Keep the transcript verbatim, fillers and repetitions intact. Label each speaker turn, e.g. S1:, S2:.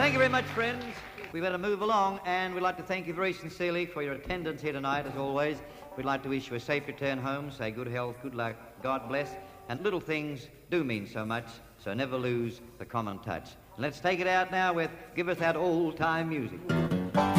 S1: Thank you very much, friends. We better move along, and we'd like to thank you very sincerely for your attendance here tonight, as always. We'd like to wish you a safe return home, say good health, good luck, God bless, and little things do mean so much, so never lose the common touch. And let's take it out now with Give Us That Old-Time Music.